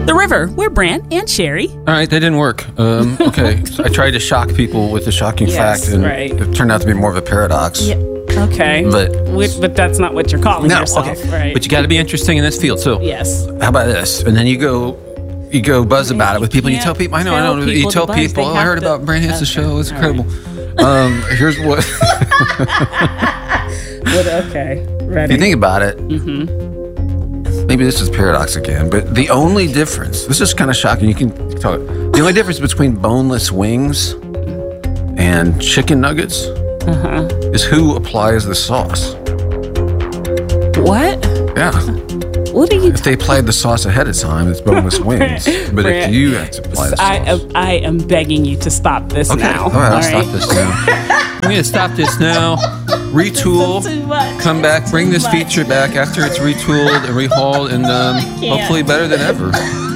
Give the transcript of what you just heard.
The river. We're Brant and Sherry. All right, that didn't work. Okay, so I tried to shock people with the shocking fact, and it turned out to be more of a paradox. Yeah. Okay. But that's not what you're calling yourself, right? But you got to be interesting in this field. So yes. How about this? And then you go buzz about it with people. And you tell people. I know. You tell people. I heard about Brant Hansen's show. It's incredible. Here's what. Okay. Ready. If you think about it. Maybe this is paradox again, but the only difference, this is kind of shocking, you can talk, the only difference between boneless wings and chicken nuggets is who applies the sauce. What? Yeah. What are you If they applied the sauce ahead of time, it's boneless wings. But if you have to apply the sauce. I am begging you to stop this now. All right, I'll stop this now. I'm going to stop this now. Retool, come back, bring this feature back after it's retooled and rehauled, and hopefully better than ever.